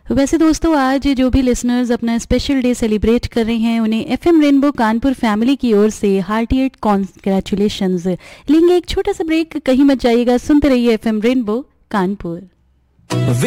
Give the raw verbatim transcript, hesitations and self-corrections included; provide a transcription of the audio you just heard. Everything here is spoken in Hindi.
वैसे दोस्तों आज जो भी लिसनर्स अपना स्पेशल डे सेलिब्रेट कर रहे हैं उन्हें एफएम रेनबो कानपुर फैमिली की ओर से हार्टिएट कॉन्ग्रेचुलेशंस। लेंगे एक छोटा सा ब्रेक, कहीं मत जाइएगा, सुनते रहिए एफएम रेनबो कानपुर।